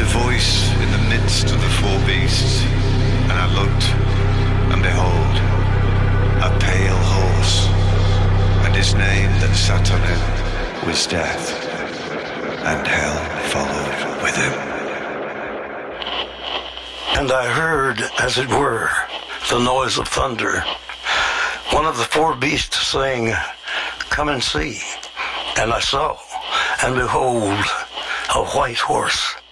a voice in the midst of the four beasts, and I looked, and behold, a pale horse, and his name that sat on him was Death, and hell followed with him. And I heard, as it were, the noise of thunder. One of the four beasts saying, "Come and see." And I saw, and behold, a white horse.